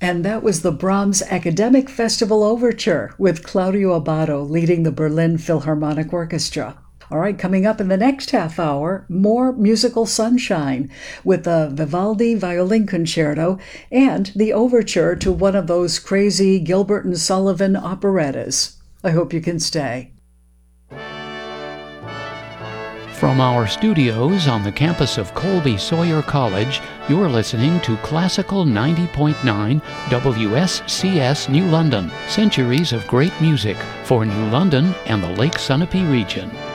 And that was the Brahms Academic Festival Overture with Claudio Abbado leading the Berlin Philharmonic Orchestra. All right, coming up in the next half hour, more musical sunshine with the Vivaldi Violin Concerto and the overture to one of those crazy Gilbert and Sullivan operettas. I hope you can stay. From our studios on the campus of Colby Sawyer College, you're listening to Classical 90.9 WSCS New London, centuries of great music for New London and the Lake Sunapee region.